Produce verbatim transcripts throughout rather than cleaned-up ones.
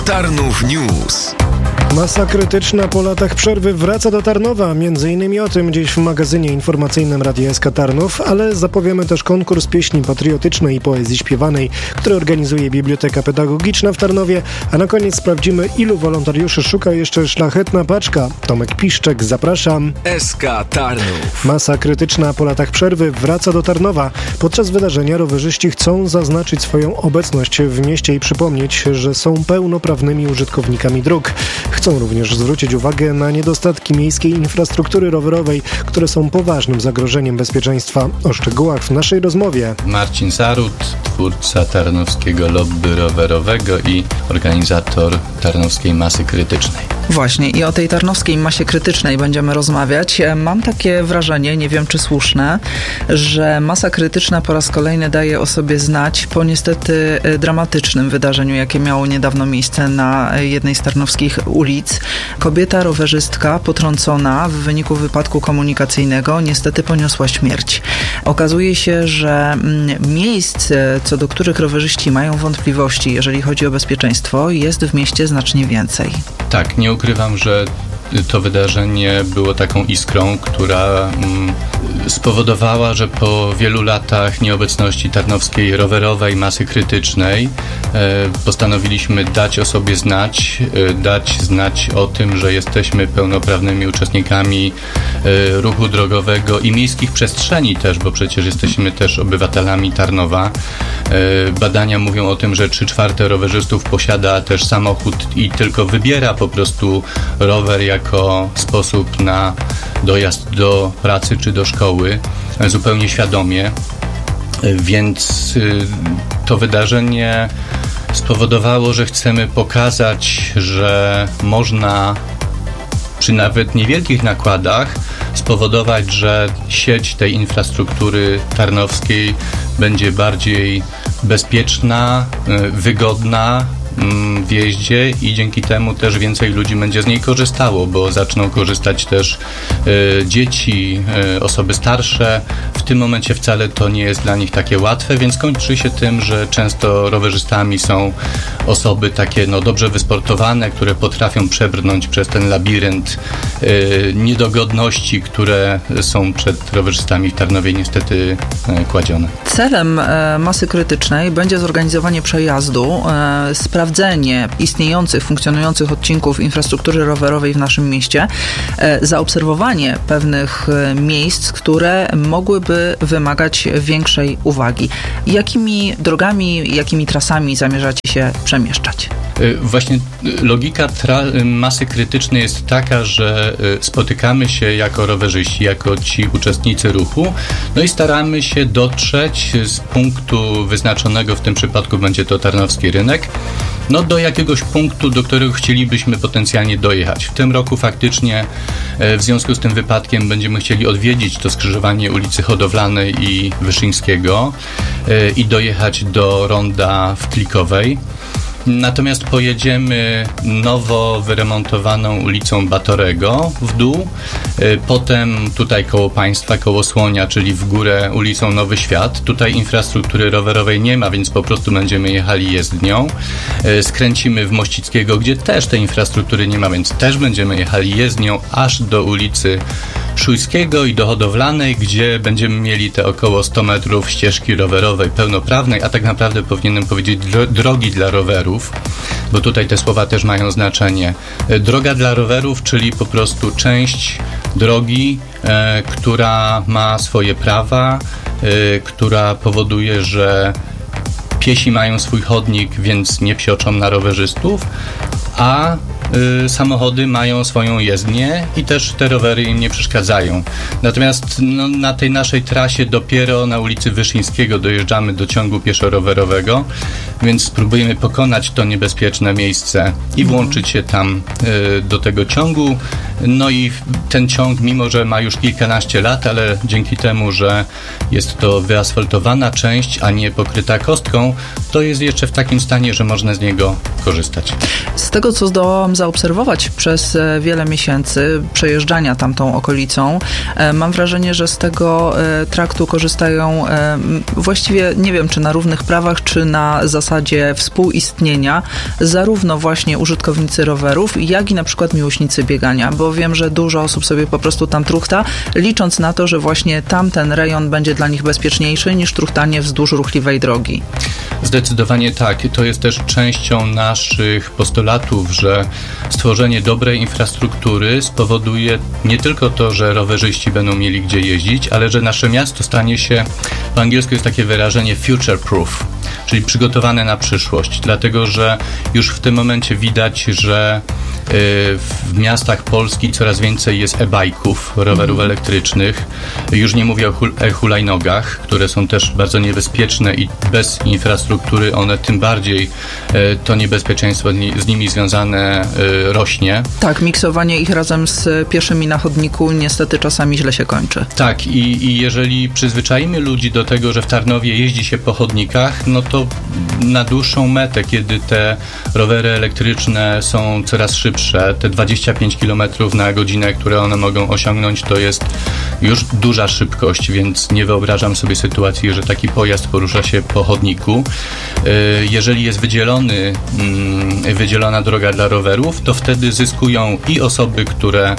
Tarnów News. Masa krytyczna po latach przerwy wraca do Tarnowa. Między innymi o tym dziś w magazynie informacyjnym Radia S K Tarnów, ale zapowiemy też konkurs pieśni patriotycznej i poezji śpiewanej, który organizuje Biblioteka Pedagogiczna w Tarnowie, a na koniec sprawdzimy, ilu wolontariuszy szuka jeszcze szlachetna paczka. Tomek Piszczek, zapraszam. S K Tarnów. Masa krytyczna po latach przerwy wraca do Tarnowa. Podczas wydarzenia rowerzyści chcą zaznaczyć swoją obecność w mieście i przypomnieć, że są pełnoprawnymi użytkownikami dróg. Chcą również zwrócić uwagę na niedostatki miejskiej infrastruktury rowerowej, które są poważnym zagrożeniem bezpieczeństwa. O szczegółach w naszej rozmowie. Marcin Zarut, twórca tarnowskiego lobby rowerowego i organizator tarnowskiej masy krytycznej. Właśnie i o tej tarnowskiej masie krytycznej będziemy rozmawiać. Mam takie wrażenie, nie wiem czy słuszne, że masa krytyczna po raz kolejny daje o sobie znać po niestety dramatycznym wydarzeniu, jakie miało niedawno miejsce na jednej z tarnowskich ulic. Kobieta rowerzystka potrącona w wyniku wypadku komunikacyjnego niestety poniosła śmierć. Okazuje się, że miejsc, co do których rowerzyści mają wątpliwości, jeżeli chodzi o bezpieczeństwo, jest w mieście znacznie więcej. Tak, nie ukrywam, że to wydarzenie było taką iskrą, która mm, spowodowała, że po wielu latach nieobecności tarnowskiej rowerowej masy krytycznej e, postanowiliśmy dać o sobie znać, e, dać znać o tym, że jesteśmy pełnoprawnymi uczestnikami e, ruchu drogowego i miejskich przestrzeni też, bo przecież jesteśmy też obywatelami Tarnowa. E, badania mówią o tym, że trzy czwarte rowerzystów posiada też samochód i tylko wybiera po prostu rower jak jako sposób na dojazd do pracy czy do szkoły zupełnie świadomie, więc to wydarzenie spowodowało, że chcemy pokazać, że można przy nawet niewielkich nakładach spowodować, że sieć tej infrastruktury tarnowskiej będzie bardziej bezpieczna, wygodna w jeździe i dzięki temu też więcej ludzi będzie z niej korzystało, bo zaczną korzystać też y, dzieci, y, osoby starsze. W tym momencie wcale to nie jest dla nich takie łatwe, więc kończy się tym, że często rowerzystami są osoby takie no, dobrze wysportowane, które potrafią przebrnąć przez ten labirynt y, niedogodności, które są przed rowerzystami w Tarnowie niestety y, kładzione. Celem e, masy krytycznej będzie zorganizowanie przejazdu, e, sprawdzenie istniejących, funkcjonujących odcinków infrastruktury rowerowej w naszym mieście, e, zaobserwowanie pewnych e, miejsc, które mogłyby wymagać większej uwagi. Jakimi drogami, jakimi trasami zamierzacie się przemieszczać? Właśnie logika tra- masy krytycznej jest taka, że spotykamy się jako rowerzyści, jako ci uczestnicy ruchu, no i staramy się dotrzeć z punktu wyznaczonego, w tym przypadku będzie to Tarnowski Rynek, no do jakiegoś punktu, do którego chcielibyśmy potencjalnie dojechać. W tym roku faktycznie w związku z tym wypadkiem będziemy chcieli odwiedzić to skrzyżowanie ulicy Hodowlanej i Wyszyńskiego i dojechać do ronda w Klikowej. Natomiast pojedziemy nowo wyremontowaną ulicą Batorego w dół, potem tutaj koło państwa, koło Słonia, czyli w górę ulicą Nowy Świat. Tutaj infrastruktury rowerowej nie ma, więc po prostu będziemy jechali jezdnią. Skręcimy w Mościckiego, gdzie też tej infrastruktury nie ma, więc też będziemy jechali jezdnią aż do ulicy Szujskiego i do Hodowlanej, gdzie będziemy mieli te około sto metrów ścieżki rowerowej pełnoprawnej, a tak naprawdę powinienem powiedzieć dro- drogi dla rowerów, bo tutaj te słowa też mają znaczenie. Droga dla rowerów, czyli po prostu część drogi, e, która ma swoje prawa, e, która powoduje, że piesi mają swój chodnik, więc nie psioczą na rowerzystów, a y, samochody mają swoją jezdnię i też te rowery im nie przeszkadzają. Natomiast no, na tej naszej trasie dopiero na ulicy Wyszyńskiego dojeżdżamy do ciągu pieszo-rowerowego, więc spróbujemy pokonać to niebezpieczne miejsce i włączyć się tam y, do tego ciągu. No i ten ciąg, mimo że ma już kilkanaście lat, ale dzięki temu, że jest to wyasfaltowana część, a nie pokryta kostką, to jest jeszcze w takim stanie, że można z niego korzystać. Z tego, co zdołałam zaobserwować przez wiele miesięcy przejeżdżania tamtą okolicą, mam wrażenie, że z tego traktu korzystają właściwie, nie wiem, czy na równych prawach, czy na zasadzie zasadzie współistnienia zarówno właśnie użytkownicy rowerów, jak i na przykład miłośnicy biegania, bo wiem, że dużo osób sobie po prostu tam truchta, licząc na to, że właśnie tamten rejon będzie dla nich bezpieczniejszy niż truchtanie wzdłuż ruchliwej drogi. Zdecydowanie tak. To jest też częścią naszych postulatów, że stworzenie dobrej infrastruktury spowoduje nie tylko to, że rowerzyści będą mieli gdzie jeździć, ale że nasze miasto stanie się, po angielsku jest takie wyrażenie future proof, czyli przygotowane na przyszłość, dlatego że już w tym momencie widać, że w miastach Polski coraz więcej jest e-bike'ów, rowerów mm. elektrycznych. Już nie mówię o e-hulajnogach, które są też bardzo niebezpieczne i bez infrastruktury one tym bardziej to niebezpieczeństwo z nimi związane rośnie. Tak, miksowanie ich razem z pieszymi na chodniku niestety czasami źle się kończy. Tak, i, i jeżeli przyzwyczaimy ludzi do tego, że w Tarnowie jeździ się po chodnikach, no to na dłuższą metę, kiedy te rowery elektryczne są coraz szybsze, te dwadzieścia pięć kilometrów na godzinę, które one mogą osiągnąć, to jest już duża szybkość, więc nie wyobrażam sobie sytuacji, że taki pojazd porusza się po chodniku. Jeżeli jest wydzielony, wydzielona droga dla rowerów, to wtedy zyskują i osoby, które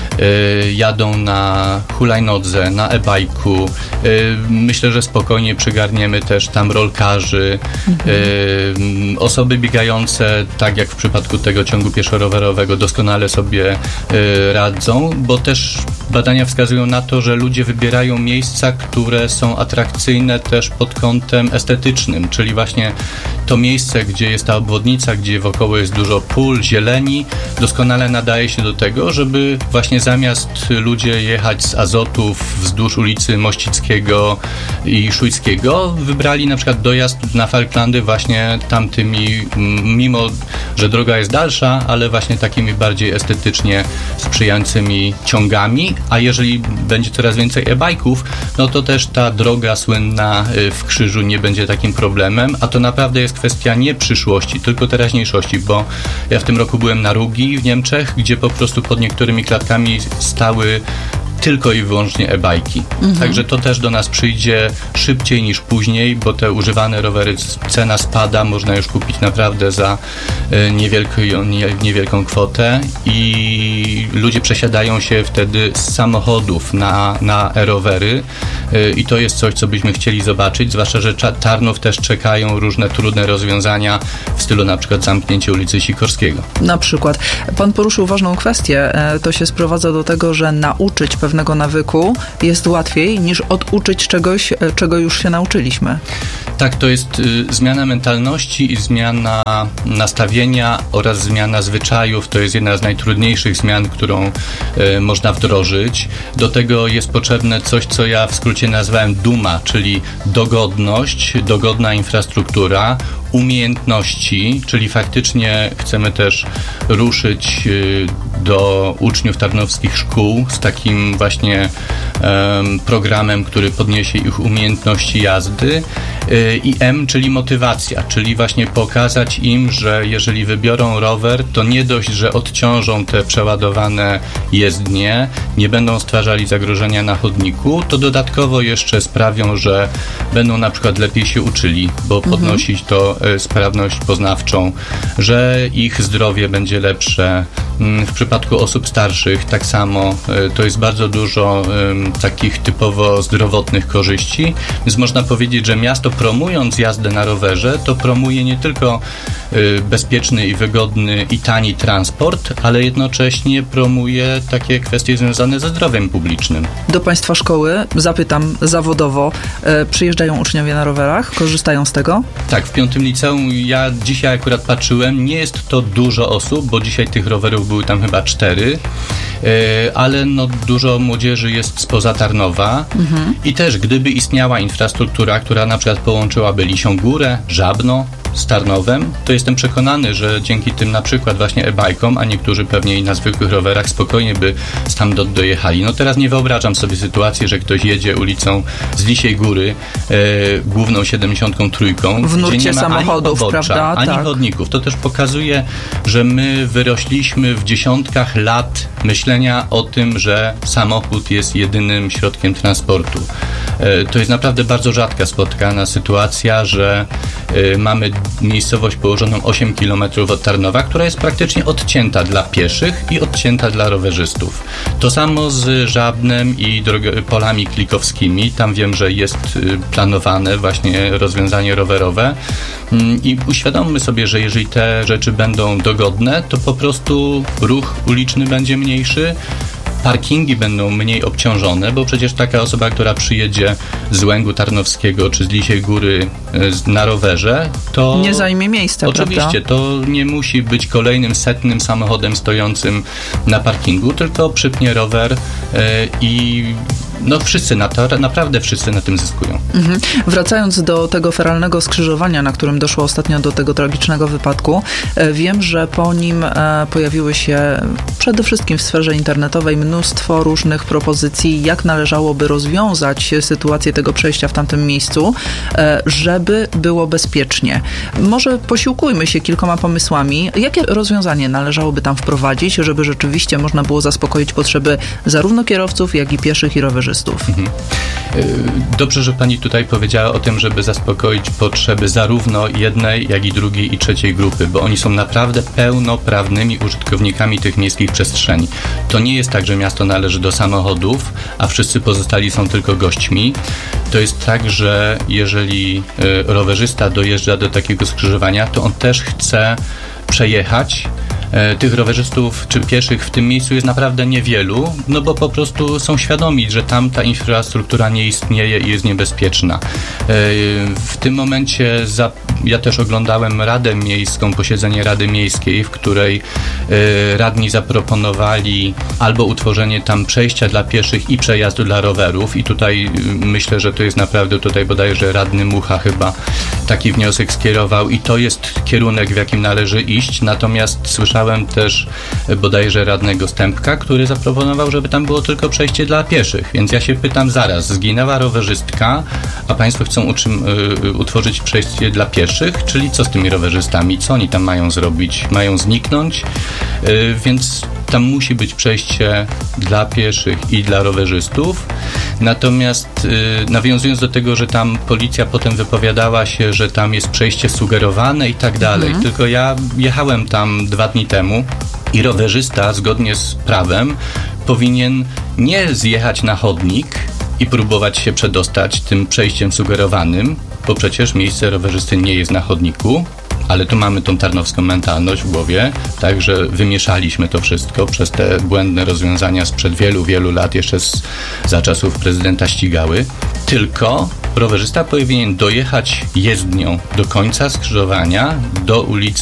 jadą na hulajnodze, na e-bajku. Myślę, że spokojnie przygarniemy też tam rolkarzy, mhm. osoby biegające, tak jak w przypadku tego ciągu pieszo-rowerowego, doskonale sobie radzą, bo też badania wskazują na to, że ludzie wybierają miejsca, które są atrakcyjne też pod kątem estetycznym, czyli właśnie to miejsce, gdzie jest ta obwodnica, gdzie wokoło jest dużo pól, zieleni, doskonale nadaje się do tego, żeby właśnie zamiast ludzie jechać z Azotów wzdłuż ulicy Mościckiego i Szujskiego, wybrali na przykład dojazd na Falklandy właśnie tamtymi, mimo że droga jest dalsza, ale właśnie takimi bardziej estetycznie sprzyjającymi ciągami, a jeżeli będzie coraz więcej e-bike'ów, no to też ta droga słynna w Krzyżu nie będzie takim problemem, a to naprawdę jest kwestia nie przyszłości, tylko teraźniejszości, bo ja w tym roku byłem na Rugi w Niemczech, gdzie po prostu pod niektórymi klatkami stały tylko i wyłącznie e-bajki. Mhm. Także to też do nas przyjdzie szybciej niż później, bo te używane rowery, cena spada, można już kupić naprawdę za niewielką, niewielką kwotę i ludzie przesiadają się wtedy z samochodów na, na e-rowery i to jest coś, co byśmy chcieli zobaczyć, zwłaszcza, że Tarnów też czekają różne trudne rozwiązania w stylu na przykład zamknięcie ulicy Sikorskiego. Na przykład. Pan poruszył ważną kwestię. To się sprowadza do tego, że nauczyć pewnego nawyku jest łatwiej niż oduczyć czegoś, czego już się nauczyliśmy. Tak, to jest y, zmiana mentalności i zmiana nastawienia oraz zmiana zwyczajów. To jest jedna z najtrudniejszych zmian, którą y, można wdrożyć. Do tego jest potrzebne coś, co ja w skrócie nazwałem duma, czyli dogodność, dogodna infrastruktura, umiejętności, czyli faktycznie chcemy też ruszyć y, do uczniów tarnowskich szkół z takim właśnie um, programem, który podniesie ich umiejętności jazdy y, i M, czyli motywacja, czyli właśnie pokazać im, że jeżeli wybiorą rower, to nie dość, że odciążą te przeładowane jezdnie, nie będą stwarzali zagrożenia na chodniku, to dodatkowo jeszcze sprawią, że będą na przykład lepiej się uczyli, bo podnosić mhm. to y, sprawność poznawczą, że ich zdrowie będzie lepsze. W przypadku osób starszych tak samo, to jest bardzo dużo um, takich typowo zdrowotnych korzyści, więc można powiedzieć, że miasto promując jazdę na rowerze, to promuje nie tylko y, bezpieczny i wygodny i tani transport, ale jednocześnie promuje takie kwestie związane ze zdrowiem publicznym. Do Państwa szkoły, zapytam zawodowo, y, przyjeżdżają uczniowie na rowerach? Korzystają z tego? Tak, w piątym liceum ja dzisiaj akurat patrzyłem, nie jest to dużo osób, bo dzisiaj tych rowerów były tam chyba cztery, ale no dużo młodzieży jest spoza Tarnowa mhm. i też gdyby istniała infrastruktura, która na przykład połączyłaby Lisią Górę, Żabno z Tarnowem, to jestem przekonany, że dzięki tym na przykład właśnie e-bajkom, a niektórzy pewnie i na zwykłych rowerach spokojnie by stamtąd dojechali. No teraz nie wyobrażam sobie sytuacji, że ktoś jedzie ulicą z Lisiej Góry, e, główną siedemdziesiątką trójką, w nurcie gdzie nie ma samochodów, ani pobocza, prawda? ani tak. chodników. To też pokazuje, że my wyrośliśmy w dziesiątkach lat myślenia o tym, że samochód jest jedynym środkiem transportu. E, to jest naprawdę bardzo rzadka spotykana sytuacja, że e, mamy miejscowość położoną osiem kilometrów od Tarnowa, która jest praktycznie odcięta dla pieszych i odcięta dla rowerzystów. To samo z Żabnem i drogo- polami klikowskimi. Tam wiem, że jest planowane właśnie rozwiązanie rowerowe i uświadommy sobie, że jeżeli te rzeczy będą dogodne, to po prostu ruch uliczny będzie mniejszy, parkingi będą mniej obciążone, bo przecież taka osoba, która przyjedzie z Łęgu Tarnowskiego czy z Lisiej Góry na rowerze, to... Nie zajmie miejsca, oczywiście, prawda? to nie musi być kolejnym setnym samochodem stojącym na parkingu, tylko przypnie rower yy, i no wszyscy na to, naprawdę wszyscy na tym zyskują. Mhm. Wracając do tego feralnego skrzyżowania, na którym doszło ostatnio do tego tragicznego wypadku, wiem, że po nim pojawiły się przede wszystkim w sferze internetowej mnóstwo różnych propozycji, jak należałoby rozwiązać sytuację tego przejścia w tamtym miejscu, żeby było bezpiecznie. Może posiłkujmy się kilkoma pomysłami, jakie rozwiązanie należałoby tam wprowadzić, żeby rzeczywiście można było zaspokoić potrzeby zarówno kierowców, jak i pieszych i rowerzystów. Mhm. Dobrze, że pani tutaj powiedziała o tym, żeby zaspokoić potrzeby zarówno jednej, jak i drugiej i trzeciej grupy, bo oni są naprawdę pełnoprawnymi użytkownikami tych miejskich przestrzeni. To nie jest tak, że miasto należy do samochodów, a wszyscy pozostali są tylko gośćmi. To jest tak, że jeżeli rowerzysta dojeżdża do takiego skrzyżowania, to on też chce przejechać. Tych rowerzystów czy pieszych w tym miejscu jest naprawdę niewielu, no bo po prostu są świadomi, że tam ta infrastruktura nie istnieje i jest niebezpieczna. W tym momencie za, ja też oglądałem Radę Miejską, posiedzenie Rady Miejskiej, w której radni zaproponowali albo utworzenie tam przejścia dla pieszych i przejazdu dla rowerów i tutaj myślę, że to jest naprawdę tutaj bodajże radny Mucha chyba taki wniosek skierował i to jest kierunek, w jakim należy iść, natomiast słyszałem też bodajże radnego Stępka, który zaproponował, żeby tam było tylko przejście dla pieszych. Więc ja się pytam zaraz, zginęła rowerzystka, a państwo chcą uczym, y, utworzyć przejście dla pieszych, czyli co z tymi rowerzystami? Co oni tam mają zrobić? Mają zniknąć? Y, więc tam musi być przejście dla pieszych i dla rowerzystów. Natomiast y, nawiązując do tego, że tam policja potem wypowiadała się, że tam jest przejście sugerowane i tak dalej, mhm. tylko ja jechałem tam dwa dni temu i rowerzysta zgodnie z prawem powinien nie zjechać na chodnik i próbować się przedostać tym przejściem sugerowanym, bo przecież miejsce rowerzysty nie jest na chodniku, ale tu mamy tą tarnowską mentalność w głowie, także wymieszaliśmy to wszystko przez te błędne rozwiązania sprzed wielu, wielu lat, jeszcze z, za czasów prezydenta Ścigały. Tylko rowerzysta powinien dojechać jezdnią do końca skrzyżowania, do ulicy